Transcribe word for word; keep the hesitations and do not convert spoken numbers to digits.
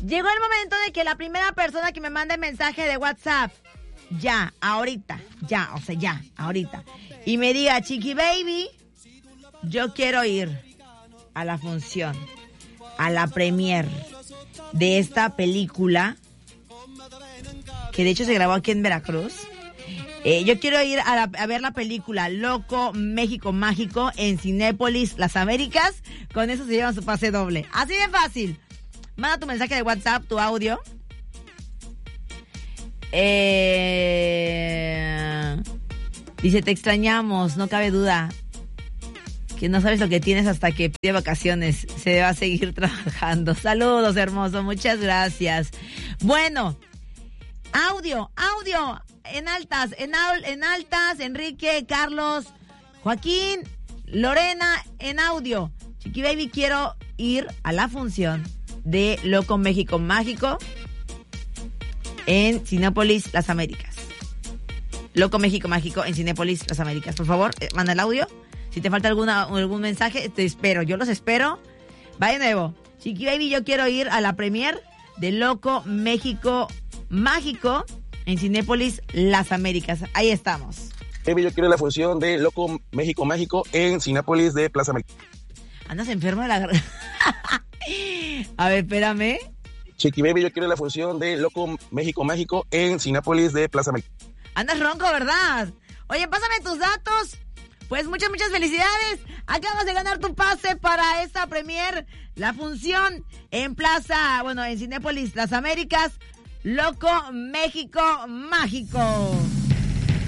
Llegó el momento de que la primera persona que me mande mensaje de WhatsApp, ya, ahorita, ya, o sea, ya, ahorita, y me diga, Chiqui Baby, yo quiero ir a la función, a la premier de esta película, que de hecho se grabó aquí en Veracruz. Eh, yo quiero ir a, la, a ver la película Loco México Mágico en Cinépolis Las Américas. Con eso se llevan su pase doble. Así de fácil. Manda tu mensaje de WhatsApp, tu audio. Eh, dice, te extrañamos, no cabe duda. Que no sabes lo que tienes hasta que pide vacaciones. Se va a seguir trabajando. Saludos, hermoso. Muchas gracias. Bueno, audio, audio. En altas, en, en altas, Enrique, Carlos, Joaquín, Lorena, en audio. Chiqui Baby, quiero ir a la función de Loco México Mágico en Cinépolis Las Américas. Loco México Mágico en Cinépolis Las Américas. Por favor, eh, manda el audio. Si te falta alguna, algún mensaje, te espero. Yo los espero. Va de nuevo. Chiqui Baby, yo quiero ir a la premier de Loco México Mágico en Cinépolis Las Américas. Ahí estamos. Baby, yo quiero la función de Loco México Mágico en Cinépolis de Plaza América. ¿Andas enfermo de la garganta? A ver, espérame. Chiqui Baby, yo quiero la función de Loco México Mágico en Cinépolis de Plaza América. Andas ronco, ¿verdad? Oye, pásame tus datos. Pues muchas, muchas felicidades. Acabas de ganar tu pase para esta premier, la función en Plaza, bueno, en Cinépolis Las Américas. Loco México Mágico.